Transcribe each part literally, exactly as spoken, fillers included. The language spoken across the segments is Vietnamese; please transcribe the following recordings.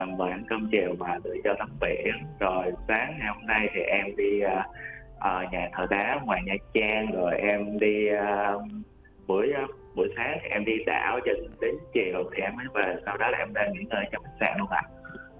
mời ăn cơm chiều và tự do tắm biển. Rồi sáng ngày hôm nay thì em đi ờ, ờ, nhà thờ đá ngoài Nha Trang, rồi em đi ờ, buổi ờ, buổi sáng thì em đi đảo, cho đến chiều thì em mới về, sau đó là em đang nghỉ ngơi trong khách sạn luôn ạ.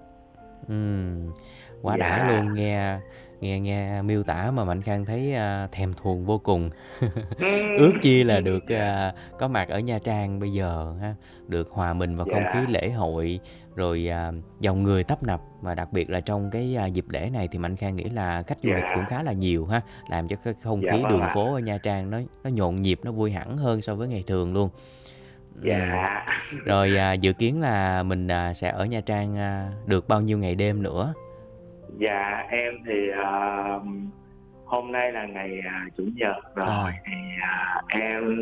Ừm, quá đã Dạ. luôn, nghe nghe nghe miêu tả mà Mạnh Khang thấy, a, thèm thuồng vô cùng. Ước chi là được, Dạ. a, có mặt ở Nha Trang bây giờ ha, được hòa mình vào không khí Dạ. lễ hội, rồi, à, dòng người tấp nập và đặc biệt là trong cái, a, dịp lễ này thì Mạnh Khang nghĩ là khách du lịch cũng Dạ. khá là nhiều ha, làm cho cái không Dạ khí vâng đường ạ. phố ở Nha Trang nó nó nhộn nhịp, nó vui hẳn hơn so với ngày thường luôn. Ừm, Dạ. rồi, à, dự kiến là mình, à, sẽ ở Nha Trang, a, được bao nhiêu ngày đêm nữa? Dạ em thì ờ, hôm nay là ngày à, chủ nhật rồi, À. thì à, em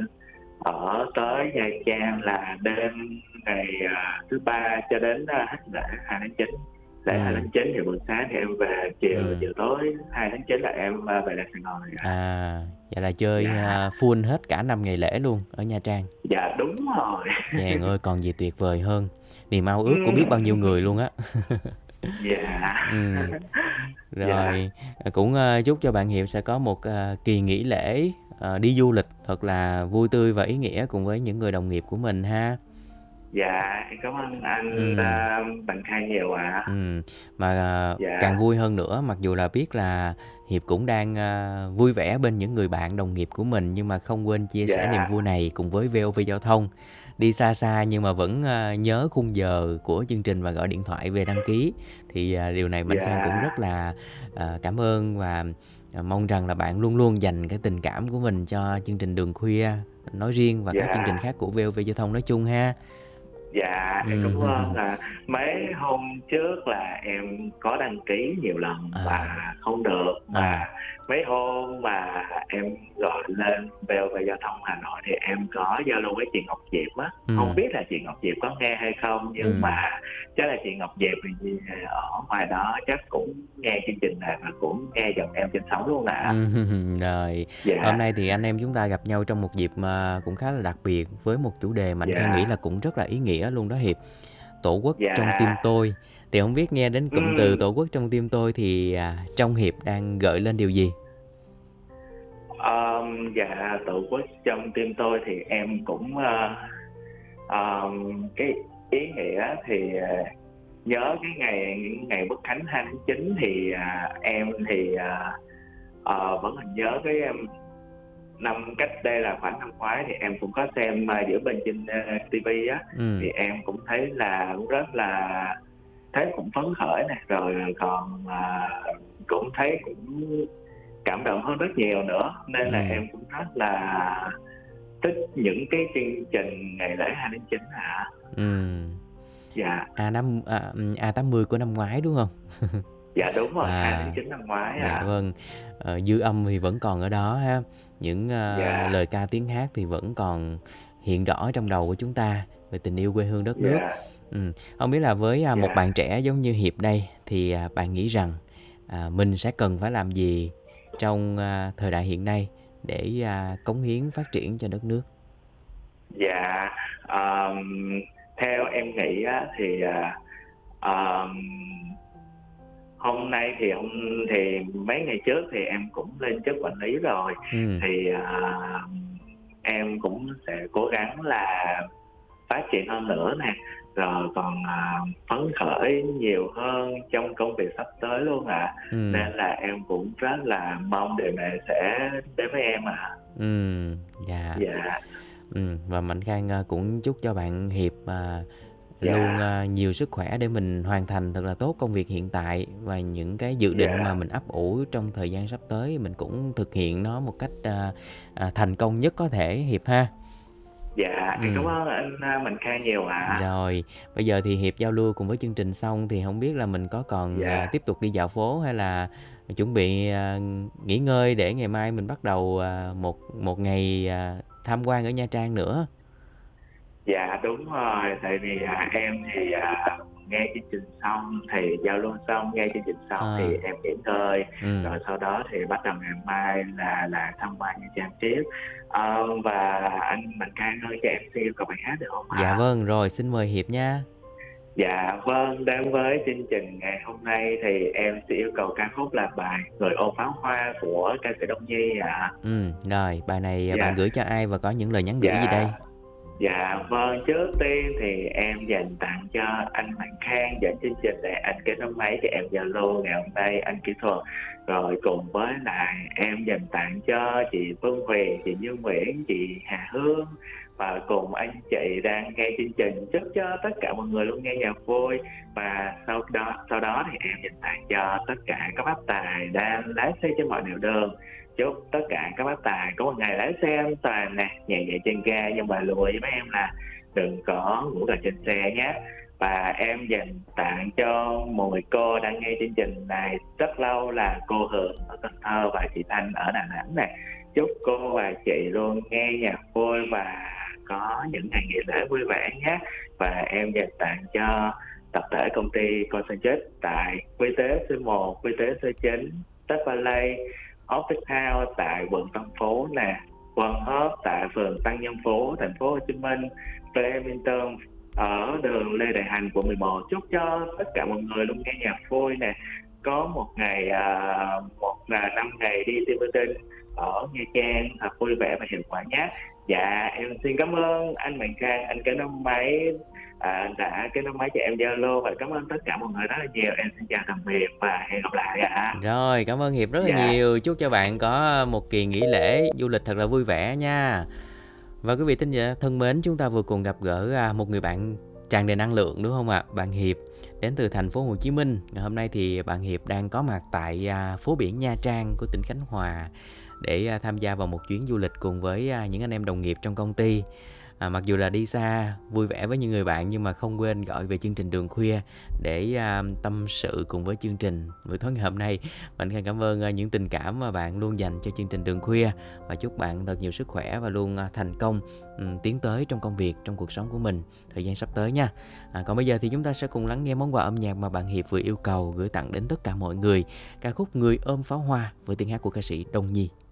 ở tới Nha Trang là đêm ngày à, thứ ba cho đến à, hết lễ hai tháng chín. Lễ hai Ừm. tháng chín thì buổi sáng thì em về, chiều Ừm. chiều tối hai tháng chín là em à, về lại Sài Gòn rồi ạ. À, vậy là chơi, Dạ. a, full hết cả năm ngày lễ luôn ở Nha Trang. Dạ đúng rồi. Chàng ơi còn gì tuyệt vời hơn, niềm ao ước của biết bao nhiêu người luôn Ừm. á. Dạ. Ừm, Dạ. rồi, à, cũng, a, chúc cho bạn Hiệp sẽ có một, à, kỳ nghỉ lễ, ờ, đi du lịch thật là vui tươi và ý nghĩa cùng với những người đồng nghiệp của mình ha. Dạ em cảm ơn anh Ừm. a, Bằng Khang nhiều ạ. Ừm, mà, à, càng Dạ. vui hơn nữa mặc dù là biết là Hiệp cũng đang, a, vui vẻ bên những người bạn đồng nghiệp của mình, nhưng mà không quên chia sẻ niềm Dạ. vui này cùng với vê o vê Giao thông. Đi xa xa nhưng mà vẫn, a, nhớ khung giờ của chương trình và gọi điện thoại về đăng ký, thì, à, điều này Mạnh Khang cũng Dạ. rất là, à, cảm ơn và, à, mong rằng là bạn luôn luôn dành cái tình cảm của mình cho chương trình Đường Khuya nói riêng và các chương trình Dạ. khác của vê o vê Giao thông nói chung ha. Dạ em cảm ơn Ừm. ạ. Mấy hôm trước là em có đăng ký nhiều lần và À. không được, À. mà mấy hôm mà em gọi lên vê o vê Giao thông Hà Nội thì em có giao lưu với chị Ngọc Diệp á, hông Ừm. biết là chị Ngọc Diệp có nghe hay không, nhưng Ừm. mà chắc là chị Ngọc Diệp thì ở ngoài đó chắc cũng nghe chương trình này và cũng nghe giọng em trên sóng luôn ạ. Ừm, rồi, hôm Dạ. nay thì anh em chúng ta gặp nhau trong một dịp mà cũng khá là đặc biệt với một chủ đề Mạnh Khang nghĩ Dạ. là cũng rất là ý nghĩa luôn đó Hiệp, "Tổ quốc trong Dạ. tim tôi." Thì hông biết nghe đến cụm từ "Tổ Ừm. quốc trong tim tôi" thì, à, trong Hiệp đang gợi lên điều gì? Ờm, dạ, "Tổ quốc trong tim tôi" thì em cũng, ơ, ờm, cái ý nghĩa thì, ờ, nhớ cái ngày ngày Quốc khánh hai tháng chín thì, à, em thì, à, ờ, vẫn còn nhớ cái, ưm, năm cách đây là khoảng năm ngoái thì em cũng có xem, a, Diễu Binh trên, ơ, ti vi á, thì Ừm. em cũng thấy là cũng rất là thấy cũng phấn khởi nè, rồi còn, à, cũng thấy cũng cảm động hơn rất nhiều nữa, nên là Ừm. em cũng rất là thích những cái chương trình ngày lễ hai tháng chín ạ. Ừm. Dạ. A năm à, ừm, A tám mươi của năm ngoái, đúng hông? Dạ đúng rồi, hai tháng À, chín năm ngoái dạ ạ. vâng, ờ, dư âm thì vẫn còn ở đó ha, những, a, Dạ. lời ca tiếng hát thì vẫn còn hiện rõ trong đầu của chúng ta về tình yêu quê hương đất nước. Dạ. Ừm, hông biết là với, a, một Dạ. bạn trẻ giống như Hiệp đây thì, à, bạn nghĩ rằng, à, mình sẽ cần phải làm gì trong, a, thời đại hiện nay để, a, cống hiến phát triển cho đất nước? Dạ, ờm, theo em nghĩ á thì, à, ờm, hôm nay thì hôm thì mấy ngày trước thì em cũng lên chức quản lý rồi, Ừm. thì, à, em cũng sẽ cố gắng là phát triển hơn nữa nè, rồi còn, à, phấn khởi nhiều hơn trong công việc sắp tới luôn ạ, Ừm. nên là em cũng rất là mong điều này sẽ đến với em ạ. Ừm, dạ. Dạ. Ừm, và Mạnh Khang, a, cũng chúc cho bạn Hiệp, à, luôn, Dạ. a, nhiều sức khỏe để mình hoàn thành thật là tốt công việc hiện tại và những cái dự định mà Dạ. mình ấp ủ trong thời gian sắp tới mình cũng thực hiện nó một cách, a, à, thành công nhất có thể Hiệp ha. Dạ, em cảm Ừm. ơn anh, a, Mạnh Khang nhiều ạ. Rồi, bây giờ thì Hiệp giao lưu cùng với chương trình xong thì hổng biết là mình có còn, à, Dạ. tiếp tục đi dạo phố hay là chuẩn bị, à, nghỉ ngơi để ngày mai mình bắt đầu, à, một một ngày, à, tham quan ở Nha Trang nữa? Dạ đúng rồi, tại vì, à, em thì, à, nghe chương trình xong thì giao lưu xong, nghe chương trình xong thì À. em nghỉ ngơi, Ừm. rồi sau đó thì bắt đầu ngày mai là là tham quan Nha Trang tiếp. Ờ, và anh Mạnh Khang ơi, cho em xin yêu cầu bài hát được hông Dạ ạ? vâng, rồi xin mời Hiệp nha. Dạ vâng, đến với chương trình ngày hôm nay thì em sẽ yêu cầu ca khúc là bài "Người ôm pháo hoa" của ca sĩ Đông Nhi ạ. Ừm, rồi, bài này, à, bạn Dạ, gửi cho ai và có những lời nhắn gửi gì dạ, đây? dạ vâng, trước tiên thì em dành tặng cho anh Mạnh Khang dẫn chương trình để anh kết nối máy cho em Zalo ngày hôm nay, anh kỹ thuật. Rồi cùng với lại em dành tặng cho chị Phương Huyền, chị Như Nguyễn, chị Hà Hương và cùng anh chị đang nghe chương trình. Chúc cho tất cả mọi người luôn nghe nhạc vui. Và sau đó sau đó thì em dành tặng cho tất cả các bác tài đang lái xe trên mọi nẻo đường. Chúc tất cả các bác tài có một ngày lái xe an toàn nè, nhẹ nhẹ trên ga, nhưng mà lưu ý với em là đừng có ngủ gật trên xe nhé. Và em dành tặng cho một người cô đang nghe chương trình này rất lâu là cô Hường ở Cần Thơ và chị Thanh ở Đà Nẵng này. Chúc cô và chị luôn nghe nhạc vui và có những ngày nghỉ lễ vui vẻ nhé. Và em dành tặng cho tập thể công ty Concentrate tại quy tế xê một, quy tế xê chín, Tết Ballet, Office House tại quận Tân Phú nè, Quần Hớp tại phường Tăng Nhân Phú, thành phố Hồ Chí Minh, Flemington ở đường Lê Đại Hành, quận mười một. Chúc cho tất cả mọi người luôn nghe nhạc vui nè, có một ngày à, một là năm ngày đi tiêm vaccine ở Nha Trang thật vui vẻ và hiệu quả nhé. Dạ em xin cảm ơn anh Mạnh Khang, anh cái nóng máy à, đã cái nóng máy cho em Zalo, và cảm ơn tất cả mọi người rất là nhiều. Em xin chào tạm biệt và hẹn gặp lại ạ. Rồi, cảm ơn Hiệp rất là Dạ. nhiều. Chúc cho bạn có một kỳ nghỉ lễ du lịch thật là vui vẻ nha. Và quý vị thính giả thân mến, chúng ta vừa cùng gặp gỡ, à, một người bạn tràn đầy năng lượng, đúng không ạ? Bạn Hiệp đến từ thành phố Hồ Chí Minh. Ngày hôm nay thì bạn Hiệp đang có mặt tại, à, phố biển Nha Trang của tỉnh Khánh Hòa để, a, tham gia vào một chuyến du lịch cùng với, a, những anh em đồng nghiệp trong công ty. À, mặc dù là đi xa, vui vẻ với những người bạn nhưng mà không quên gọi về chương trình Đường Khuya để, a, tâm sự cùng với chương trình buổi tối ngày hôm nay. Mình xin cảm ơn, a, những tình cảm mà bạn luôn dành cho chương trình Đường Khuya và chúc bạn thật nhiều sức khỏe và luôn, a, thành công, ừm, tiến tới trong công việc, trong cuộc sống của mình thời gian sắp tới nha. À, còn bây giờ thì chúng ta sẽ cùng lắng nghe món quà âm nhạc mà bạn Hiệp vừa yêu cầu gửi tặng đến tất cả mọi người, ca khúc "Người ôm pháo hoa" với tiếng hát của ca sĩ Đông Nhi.